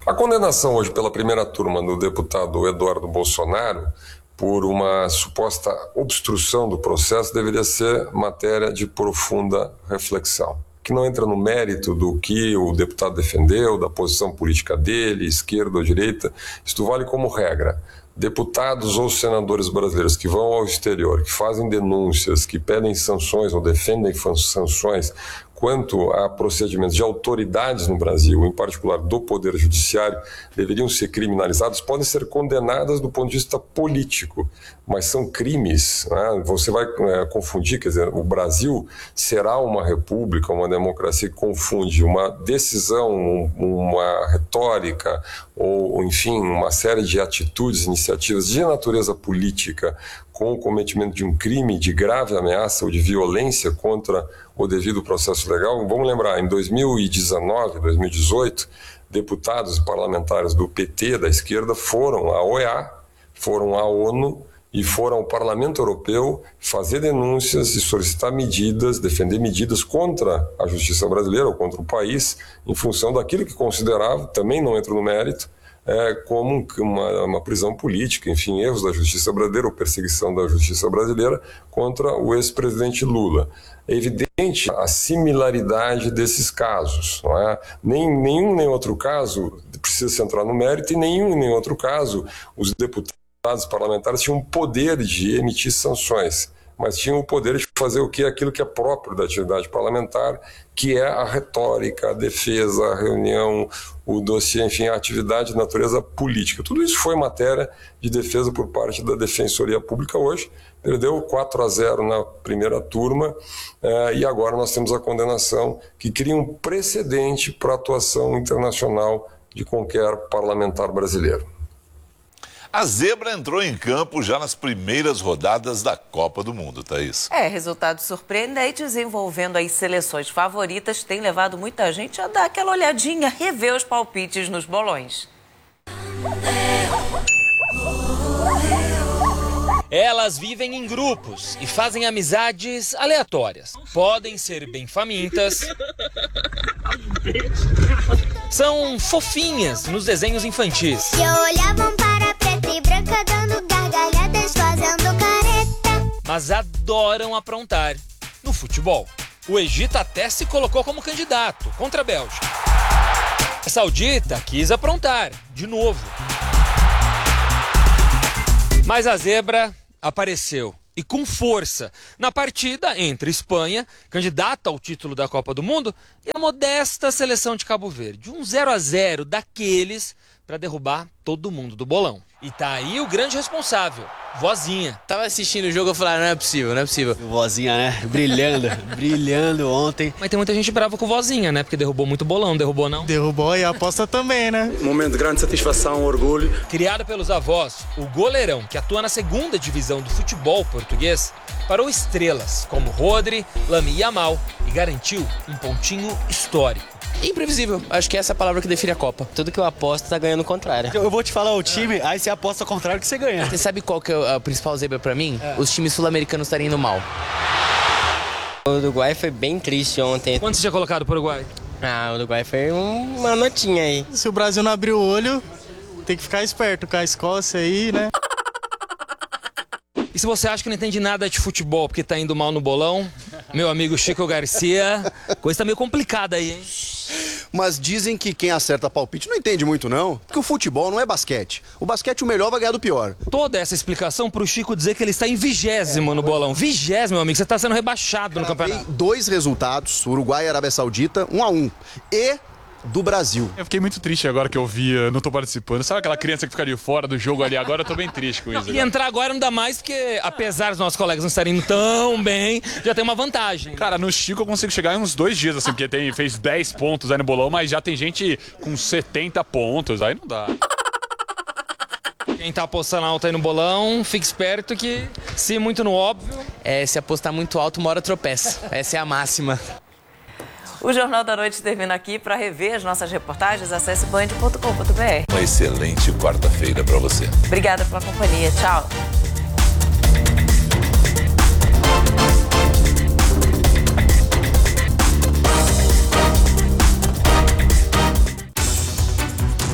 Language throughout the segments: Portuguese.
A condenação hoje pela primeira turma do deputado Eduardo Bolsonaro por uma suposta obstrução do processo deveria ser matéria de profunda reflexão, que não entra no mérito do que o deputado defendeu, da posição política dele, esquerda ou direita. Isto vale como regra. Deputados ou senadores brasileiros que vão ao exterior, que fazem denúncias, que pedem sanções ou defendem sanções quanto a procedimentos de autoridades no Brasil, em particular do Poder Judiciário, deveriam ser criminalizados, podem ser condenadas do ponto de vista político, mas são crimes, né? Você vai confundir, quer dizer, o Brasil será uma república, uma democracia que confunde uma decisão, uma retórica, ou enfim, uma série de atitudes, iniciativas de natureza política com o cometimento de um crime de grave ameaça ou de violência contra o devido processo legal. Vamos lembrar, em 2019, 2018, deputados e parlamentares do PT, da esquerda, foram à OEA, foram à ONU e foram ao Parlamento Europeu fazer denúncias e solicitar medidas, defender medidas contra a justiça brasileira ou contra o país, em função daquilo que consideravam, também não entro no mérito, como uma prisão política, enfim, erros da justiça brasileira ou perseguição da justiça brasileira contra o ex-presidente Lula. É evidente a similaridade desses casos, não é? Nenhum nem outro caso precisa se entrar no mérito e nenhum nem outro caso os deputados parlamentares tinham o poder de emitir sanções, mas tinham o poder de fazer o que? Aquilo que é próprio da atividade parlamentar, que é a retórica, a defesa, a reunião, o dossiê, enfim, a atividade de natureza política. Tudo isso foi matéria de defesa por parte da Defensoria Pública hoje, perdeu 4-0 na primeira turma, e agora nós temos a condenação que cria um precedente para a atuação internacional de qualquer parlamentar brasileiro. A zebra entrou em campo já nas primeiras rodadas da Copa do Mundo, Thaís. Resultados surpreendentes envolvendo as seleções favoritas tem levado muita gente a dar aquela olhadinha, rever os palpites nos bolões. Elas vivem em grupos e fazem amizades aleatórias. Podem ser bem famintas. São fofinhas nos desenhos infantis. E olhavam para preta e branca dando gargalhadas, fazendo careta. Mas adoram aprontar no futebol. O Egito até se colocou como candidato contra a Bélgica. A Saudita quis aprontar de novo. Mas a zebra apareceu, e com força, na partida entre Espanha, candidata ao título da Copa do Mundo, e a modesta seleção de Cabo Verde. 1-0 daqueles para derrubar todo mundo do bolão. E tá aí o grande responsável, Vozinha. Tava assistindo o jogo e falei, não é possível, não é possível. Vozinha, né? Brilhando ontem. Mas tem muita gente brava com o Vozinha, né? Porque derrubou muito bolão, derrubou não? Derrubou e a aposta também, né? Momento de grande satisfação, orgulho. Criado pelos avós, o goleirão, que atua na segunda divisão do futebol português, parou estrelas como Rodri, Lamine Yamal e garantiu um pontinho histórico. Imprevisível, acho que essa é a palavra que define a Copa. Tudo que eu aposto tá ganhando o contrário. Eu vou te falar o time, aí você aposta ao contrário que você ganha. Você sabe qual que é a principal zebra pra mim? Os times sul-americanos estarem indo mal. O Uruguai foi bem triste ontem. Quanto você tinha colocado pro Uruguai? O Uruguai foi uma notinha aí. Se o Brasil não abrir o olho, tem que ficar esperto com a Escócia aí, né? E se você acha que não entende nada de futebol porque tá indo mal no bolão, meu amigo Chico Garcia, coisa tá meio complicada aí, hein? Mas dizem que quem acerta palpite não entende muito, não. Porque o futebol não é basquete. O basquete, o melhor vai ganhar do pior. Toda essa explicação pro Chico dizer que ele está em 20º no bolão. 20º, meu amigo, você tá sendo rebaixado no campeonato. 2 resultados, Uruguai e Arábia Saudita, 1-1. E do Brasil. Eu fiquei muito triste agora que eu vi, não tô participando. Sabe aquela criança que ficaria fora do jogo ali? Agora eu tô bem triste com isso. E entrar agora não dá mais, porque apesar dos nossos colegas não estarem indo tão bem, já tem uma vantagem. Cara, no Chico eu consigo chegar em uns 2 dias, assim, porque fez 10 pontos aí no bolão, mas já tem gente com 70 pontos, aí não dá. Quem tá apostando alto aí no bolão, fique esperto que, se muito no óbvio... Se apostar muito alto, uma hora tropeça. Essa é a máxima. O Jornal da Noite termina aqui. Para rever as nossas reportagens, acesse band.com.br. Uma excelente quarta-feira para você. Obrigada pela companhia. Tchau.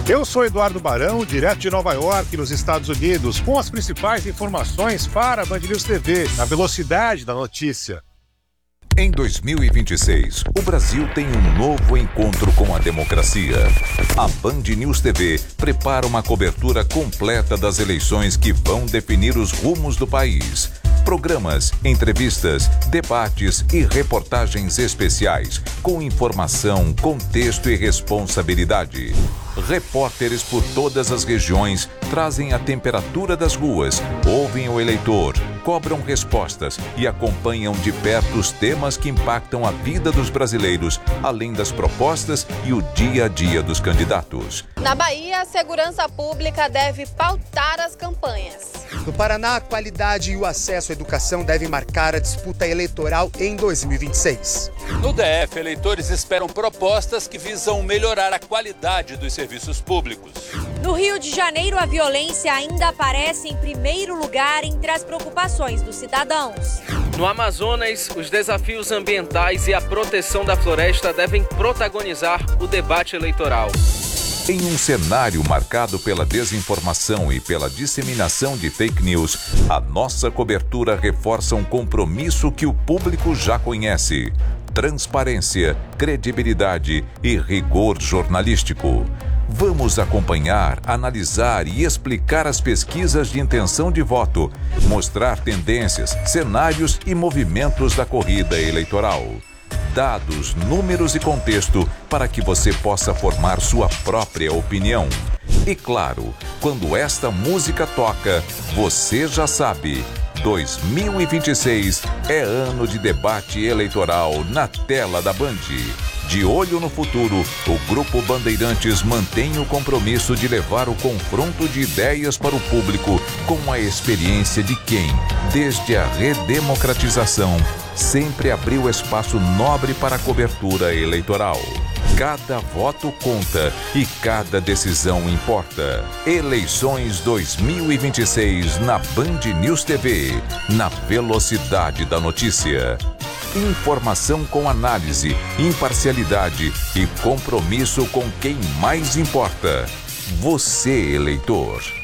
Eu sou Eduardo Barão, direto de Nova York, nos Estados Unidos, com as principais informações para a Band News TV, na velocidade da notícia. Em 2026, o Brasil tem um novo encontro com a democracia. A Band News TV prepara uma cobertura completa das eleições que vão definir os rumos do país. Programas, entrevistas, debates e reportagens especiais, com informação, contexto e responsabilidade. Repórteres por todas as regiões trazem a temperatura das ruas, ouvem o eleitor, cobram respostas e acompanham de perto os temas que impactam a vida dos brasileiros, além das propostas e o dia a dia dos candidatos. Na Bahia, a segurança pública deve pautar as campanhas. No Paraná, a qualidade e o acesso à educação devem marcar a disputa eleitoral em 2026. No DF, eleitores esperam propostas que visam melhorar a qualidade dos serviços públicos. No Rio de Janeiro, a violência ainda aparece em primeiro lugar entre as preocupações dos cidadãos. No Amazonas, os desafios ambientais e a proteção da floresta devem protagonizar o debate eleitoral. Em um cenário marcado pela desinformação e pela disseminação de fake news, a nossa cobertura reforça um compromisso que o público já conhece: transparência, credibilidade e rigor jornalístico. Vamos acompanhar, analisar e explicar as pesquisas de intenção de voto, mostrar tendências, cenários e movimentos da corrida eleitoral. Dados, números e contexto para que você possa formar sua própria opinião. E claro, quando esta música toca, você já sabe, 2026 é ano de debate eleitoral na tela da Band. De olho no futuro, o Grupo Bandeirantes mantém o compromisso de levar o confronto de ideias para o público com a experiência de quem, desde a redemocratização, sempre abriu espaço nobre para a cobertura eleitoral. Cada voto conta e cada decisão importa. Eleições 2026 na Band News TV, na velocidade da notícia. Informação com análise, imparcialidade e compromisso com quem mais importa. Você, eleitor.